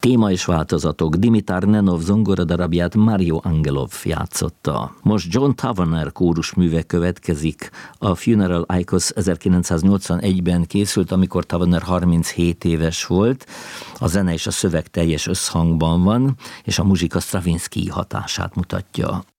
Téma és változatok. Dimitar Nenov zongoradarabját Mario Angelov játszotta. Most John Tavener kórusműve következik. A Funeral Icos 1981-ben készült, amikor Tavener 37 éves volt. A zene és a szöveg teljes összhangban van, és a muzsika Stravinsky hatását mutatja.